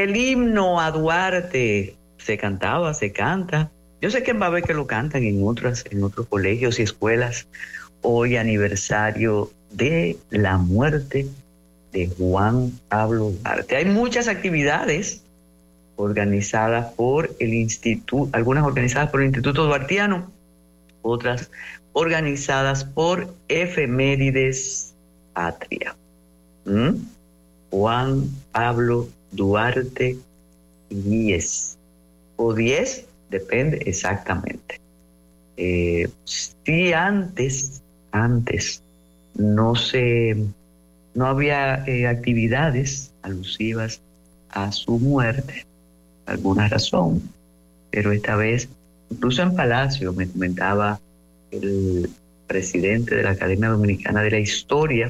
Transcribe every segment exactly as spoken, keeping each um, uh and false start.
el himno a Duarte se cantaba, se canta. Yo sé que va a haber que lo cantan en otras, en otros colegios y escuelas. Hoy aniversario de la muerte de Juan Pablo Duarte. Hay muchas actividades organizadas por el instituto, algunas organizadas por el Instituto Duartiano, otras organizadas por Efemérides Patria. ¿Mm? Juan Pablo Duarte diez o diez, depende exactamente. Eh, si antes, antes no se, no había eh, actividades alusivas a su muerte, por alguna razón, pero esta vez, incluso en Palacio, me comentaba el presidente de la Academia Dominicana de la Historia,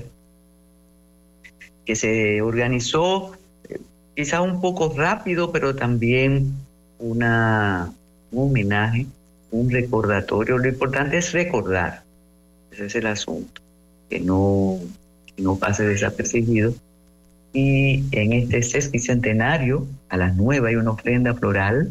que se organizó eh, quizá un poco rápido, pero también una, un homenaje, un recordatorio. Lo importante es recordar, ese es el asunto, que no, que no pase desapercibido. Y en este sesquicentenario, a las nueve hay una ofrenda floral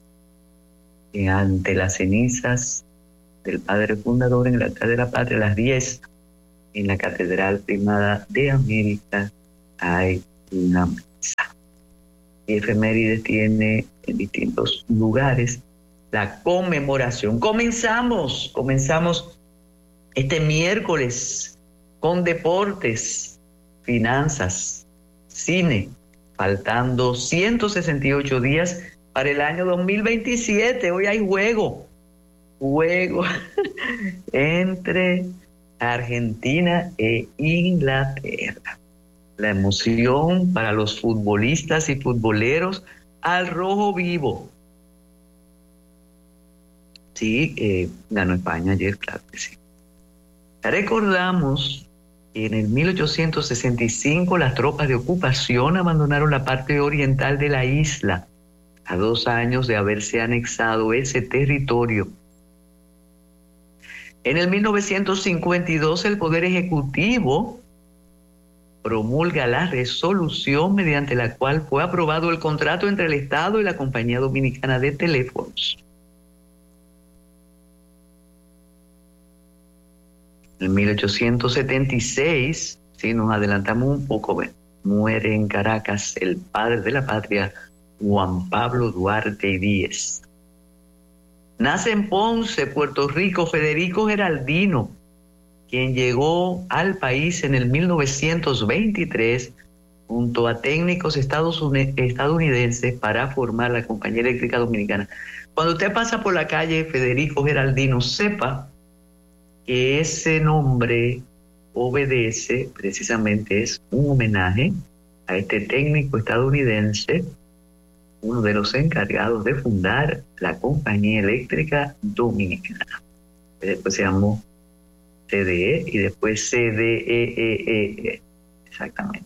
eh, ante las cenizas del padre fundador en el altar de la patria. A las diez, en la Catedral Primada de América, hay una misa. Y Efemérides tiene en distintos lugares la conmemoración. Comenzamos, comenzamos este miércoles con deportes, finanzas, cine, faltando ciento sesenta y ocho días para el año dos mil veintisiete. Hoy hay juego, juego entre Argentina e Inglaterra. La emoción para los futbolistas y futboleros al rojo vivo. Sí, eh, ganó España ayer, claro que sí. Recordamos que en el mil ochocientos sesenta y cinco las tropas de ocupación abandonaron la parte oriental de la isla, a dos años de haberse anexado ese territorio. En el mil novecientos cincuenta y dos el Poder Ejecutivo promulga la resolución mediante la cual fue aprobado el contrato entre el Estado y la Compañía Dominicana de Teléfonos. En mil ochocientos setenta y seis, si nos adelantamos un poco, bueno, muere en Caracas el padre de la patria, Juan Pablo Duarte Díez. Nace en Ponce, Puerto Rico, Federico Geraldino, quien llegó al país en el mil novecientos veintitrés junto a técnicos estadounidenses para formar la Compañía Eléctrica Dominicana. Cuando usted pasa por la calle Federico Geraldino, sepa que ese nombre obedece, precisamente es un homenaje a este técnico estadounidense, uno de los encargados de fundar la Compañía Eléctrica Dominicana. Después se llamó C D E y después C D E E E. Exactamente.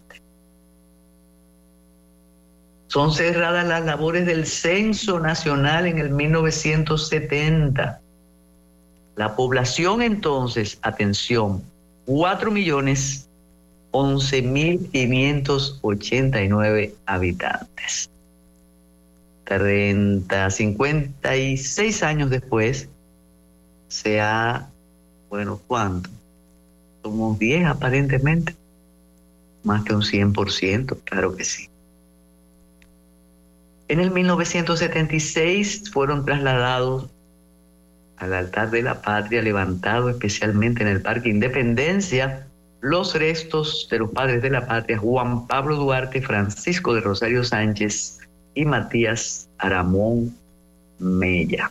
Son cerradas las labores del Censo Nacional en el mil novecientos setenta. La población entonces, atención, cuatro millones once mil quinientos ochenta y nueve habitantes. treinta, cincuenta y seis años después, se ha, bueno, ¿cuánto? Somos diez aparentemente, más que un cien por ciento, claro que sí. En el mil novecientos setenta y seis fueron trasladados al altar de la patria, levantado especialmente en el Parque Independencia, los restos de los padres de la patria, Juan Pablo Duarte, Francisco de Rosario Sánchez y Matías Aramón Mella.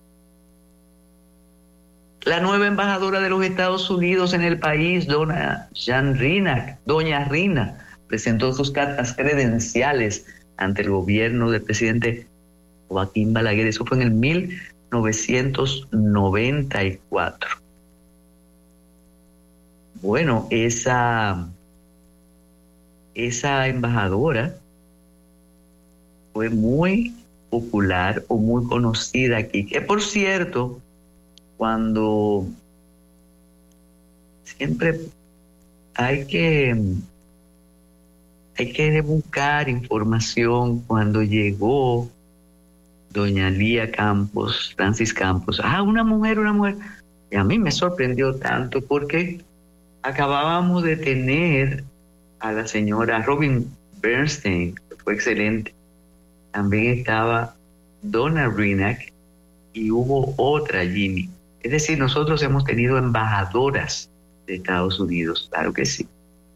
La nueva embajadora de los Estados Unidos en el país, doña Jan Rina, doña Rina, presentó sus cartas credenciales ante el gobierno del presidente Joaquín Balaguer. Eso fue en el mil novecientos noventa y cuatro. Bueno, esa, esa embajadora fue muy popular o muy conocida aquí, que por cierto, cuando siempre hay que hay que buscar información cuando llegó doña Lía Campos, Francis Campos. Ah, una mujer, una mujer. Y a mí me sorprendió tanto porque acabábamos de tener a la señora Robin Bernstein, que fue excelente. También estaba Donna Rinack y hubo otra, Jimmy. Es decir, nosotros hemos tenido embajadoras de Estados Unidos, claro que sí.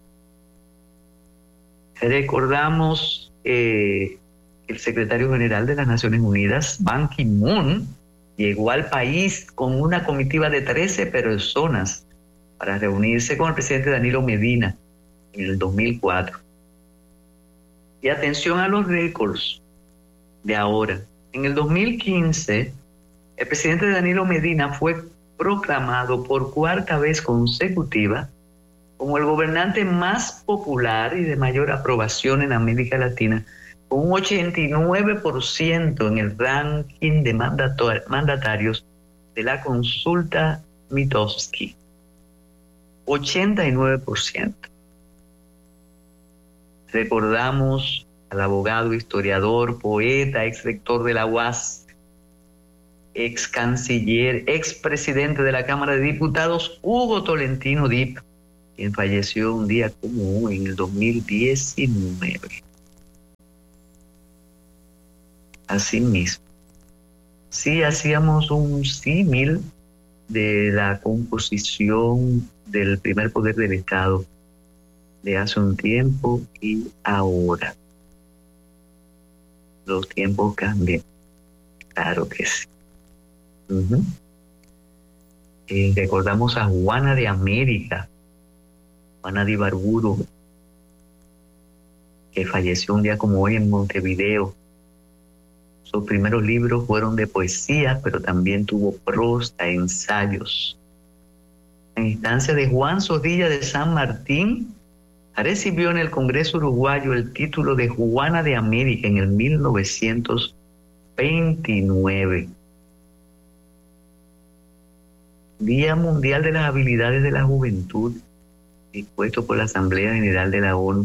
Recordamos eh, el secretario general de las Naciones Unidas, Ban Ki-moon, llegó al país con una comitiva de trece personas para reunirse con el presidente Danilo Medina en el dos mil cuatro. Y atención a los récords de ahora. En el dos mil quince, el presidente Danilo Medina fue proclamado por cuarta vez consecutiva como el gobernante más popular y de mayor aprobación en América Latina, con un ochenta y nueve por ciento en el ranking de mandatarios de la consulta Mitofsky. ochenta y nueve por ciento. Recordamos al abogado, historiador, poeta, ex rector de la U A S, ex canciller, ex presidente de la Cámara de Diputados, Hugo Tolentino Dipp, quien falleció un día como hoy, en el dos mil diecinueve. Así mismo, sí hacíamos un símil de la composición del primer poder del Estado de hace un tiempo y ahora. Los tiempos cambian, claro que sí. Uh-huh. Eh, recordamos a Juana de América, Juana de Ibarburu, que falleció un día como hoy en Montevideo. Sus primeros libros fueron de poesía, pero también tuvo prosa, ensayos. En instancia de Juan Sodilla de San Martín, recibió en el Congreso Uruguayo el título de Juana de América en el mil novecientos veintinueve. Día Mundial de las Habilidades de la Juventud, dispuesto por la Asamblea General de la ONU.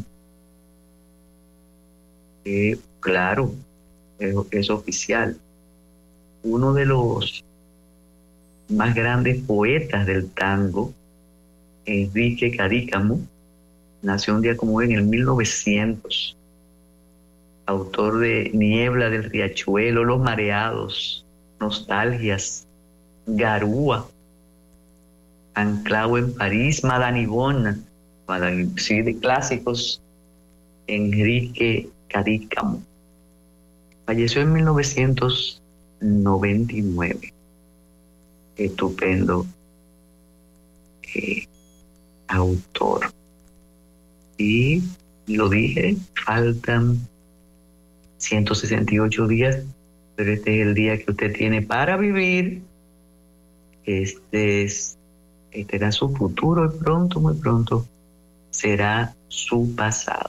Eh, claro, es, es oficial. Uno de los más grandes poetas del tango, Enrique Cadícamo, nació un día como hoy en el mil novecientos. Autor de Niebla del Riachuelo, Los Mareados, Nostalgias, Garúa, Anclao en París, Madame Yvonne, Madame, sí, de clásicos. Enrique Cadícamo falleció en mil novecientos noventa y nueve. Estupendo eh, autor. Y lo dije, faltan ciento sesenta y ocho días, pero este es el día que usted tiene para vivir. Este es, este era su futuro y pronto, muy pronto, será su pasado.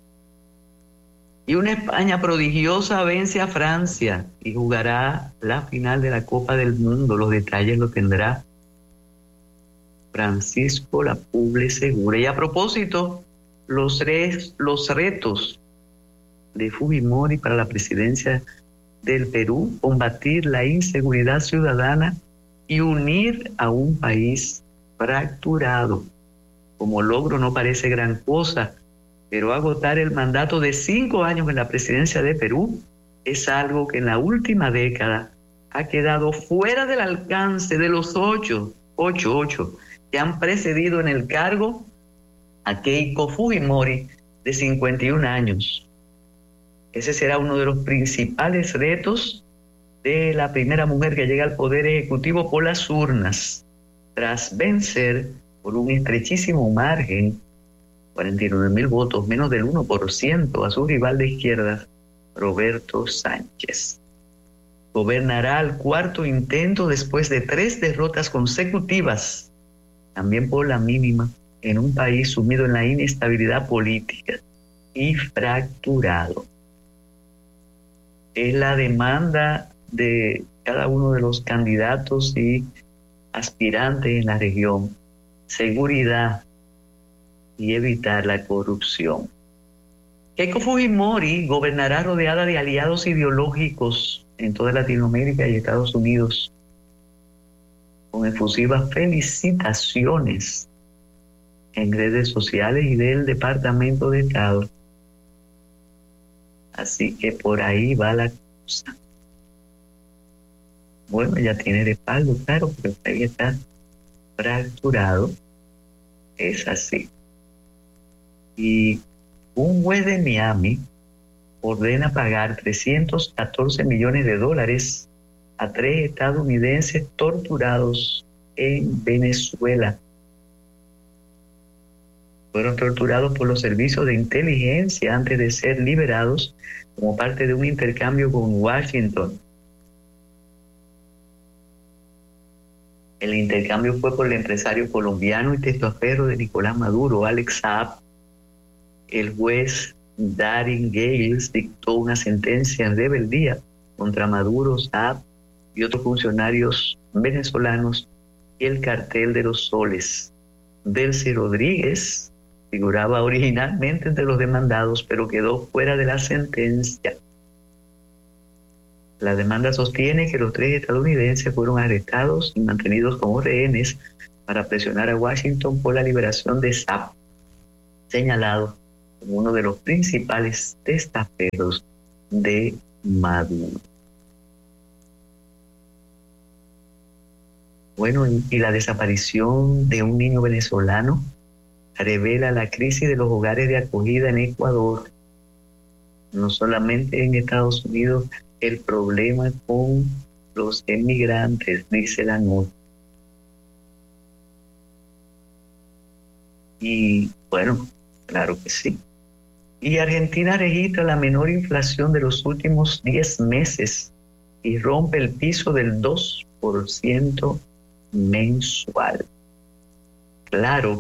Y una España prodigiosa vence a Francia y jugará la final de la Copa del Mundo. Los detalles lo tendrá Francisco Lapuble Segura. Y a propósito, los, res, los retos de Fujimori para la presidencia del Perú: combatir la inseguridad ciudadana y unir a un país fracturado. Como logro no parece gran cosa, pero agotar el mandato de cinco años en la presidencia de Perú es algo que en la última década ha quedado fuera del alcance de los ocho, ocho, ocho que han precedido en el cargo a Keiko Fujimori, de cincuenta y un años. Ese será uno de los principales retos de la primera mujer que llega al Poder Ejecutivo por las urnas, tras vencer por un estrechísimo margen, cuarenta y nueve mil votos, menos del uno por ciento, a su rival de izquierda, Roberto Sánchez. Gobernará al cuarto intento después de tres derrotas consecutivas, también por la mínima, en un país sumido en la inestabilidad política y fracturado. Es la demanda de cada uno de los candidatos y aspirantes en la región: seguridad y evitar la corrupción. Keiko Fujimori gobernará rodeada de aliados ideológicos en toda Latinoamérica y Estados Unidos, con efusivas felicitaciones en redes sociales y del Departamento de Estado. Así que por ahí va la cosa. Bueno, ya tiene respaldo, claro, pero ahí está fracturado. Es así. Y un juez de Miami ordena pagar trescientos catorce millones de dólares a tres estadounidenses torturados en Venezuela. Fueron torturados por los servicios de inteligencia antes de ser liberados como parte de un intercambio con Washington. El intercambio fue por el empresario colombiano y testaferro de Nicolás Maduro, Alex Saab. El juez Darin Gales dictó una sentencia en rebeldía contra Maduro, Saab y otros funcionarios venezolanos y el cartel de los soles. Delcy Rodríguez figuraba originalmente entre los demandados, pero quedó fuera de la sentencia. La demanda sostiene que los tres estadounidenses fueron arrestados y mantenidos como rehenes para presionar a Washington por la liberación de Saab, señalado como uno de los principales testaferros de Maduro. Bueno, y la desaparición de un niño venezolano revela la crisis de los hogares de acogida en Ecuador. No solamente en Estados Unidos, el problema con los emigrantes, dice la nota. Y bueno, claro que sí. Y Argentina registra la menor inflación de los últimos diez meses y rompe el piso del dos por ciento mensual. Claro